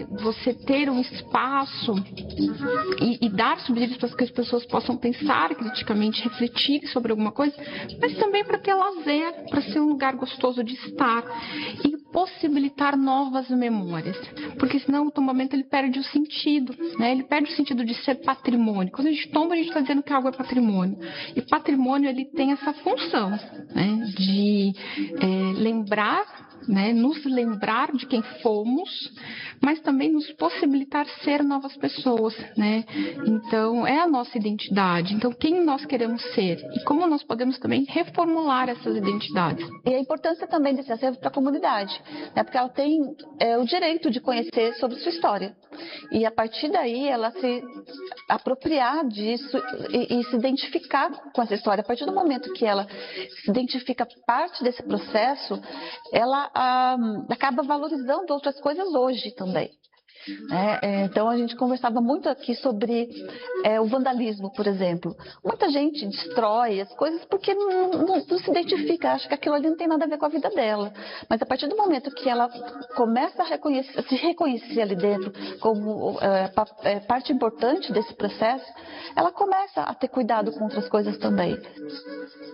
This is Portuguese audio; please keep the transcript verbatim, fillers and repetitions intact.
você ter um espaço e, e dar subsídios para que as pessoas possam pensar criticamente, refletir sobre alguma coisa, mas também para ter lazer, para ser um lugar gostoso de estar e possibilitar novas memórias, porque senão o tombamento ele perde o sentido, né? Ele perde o sentido de ser patrimônio. Quando a gente tomba, a gente está dizendo que algo é patrimônio, e patrimônio ele tem essa função, né? De é, lembrar, né, nos lembrar de quem fomos, mas também nos possibilitar ser novas pessoas, né? Então, é a nossa identidade. Então, quem nós queremos ser e como nós podemos também reformular essas identidades. E a importância também desse acervo para a comunidade, né? Porque ela tem é, o direito de conhecer sobre sua história. E a partir daí, ela se apropriar disso e, e se identificar com essa história. A partir do momento que ela se identifica parte desse processo, ela ah, acaba valorizando outras coisas hoje também. É, então a gente conversava muito aqui sobre é, o vandalismo, por exemplo. Muita gente destrói as coisas porque não, não, não se identifica, acha que aquilo ali não tem nada a ver com a vida dela. Mas a partir do momento que ela começa a, reconhecer, a se reconhecer ali dentro como é, é, parte importante desse processo, ela começa a ter cuidado com outras coisas também.